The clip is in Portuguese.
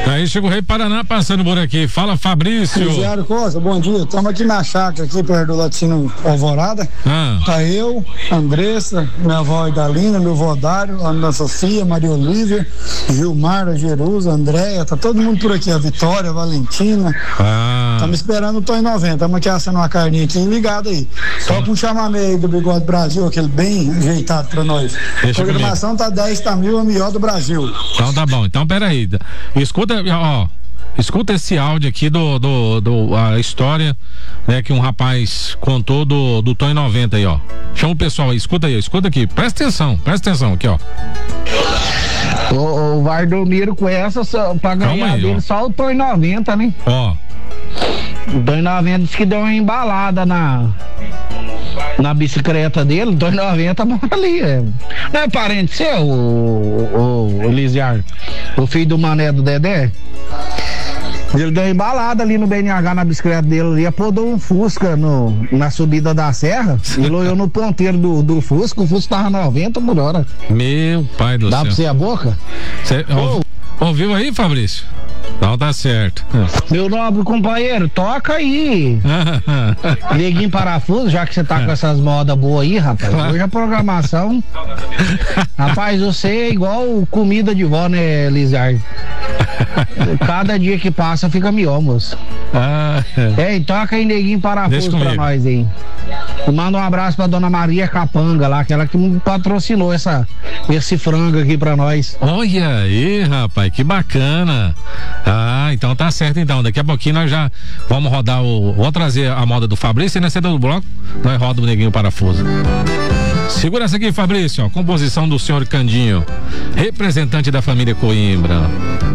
Aí chega o Rei Paraná passando por aqui. Fala, Fabrício. Zero Costa, bom dia. Estamos aqui na chácara, aqui perto do Latino Alvorada. Tá eu, Andressa, minha avó Idalina, meu avó Dário, Ana Sofia, Maria Olívia, Gilmar, Jerusa, Andréia, tá todo mundo por aqui, a Vitória, a Valentina. Estamos esperando o Tonho 90. Estamos aqui assando uma carninha aqui ligado aí. Só com um chamamento aí do Bigode Brasil, aquele bem ajeitado pra nós. A programação tá 10 mil, a melhor do Brasil. Então tá bom, então peraí. Escuta, ó. Escuta esse áudio aqui a história, né, que um rapaz contou do Tonho 90 aí, ó. Chama o pessoal aí, escuta aqui, presta atenção aqui, ó. O Vardomiro com essa pra ganhar aí, dele só o Tonho 90, né? Ó. O Tonho 90 disse que deu uma embalada na bicicleta dele. O Tonho 90 mora ali. Não é parente seu, o Elisiar? O filho do Mané do Dedé? Ele deu uma embalada ali no BNH na bicicleta dele, ia pôr um Fusca na subida da serra, ele olhou no ponteiro do Fusca, o Fusca tava 90 por hora. Meu pai do céu. Dá pra você a boca? Ouviu aí, Fabrício? Não, tá certo. Meu nobre companheiro, toca aí. Neguinho Parafuso, já que você tá com essas modas boas aí, rapaz. Hoje a programação. Rapaz, você é igual comida de vó, né, Lizard? Cada dia que passa fica melhor, moço. Ei, toca aí, Neguinho Parafuso pra nós aí. Manda um abraço pra dona Maria Capanga lá, aquela que me patrocinou esse frango aqui pra nós. Olha aí, rapaz, que bacana. Então tá certo então. Daqui a pouquinho nós já vamos rodar vou trazer a moda do Fabrício e na saída do bloco nós roda o Neguinho Parafuso. Segura essa aqui, Fabrício, ó, composição do senhor Candinho, representante da família Coimbra.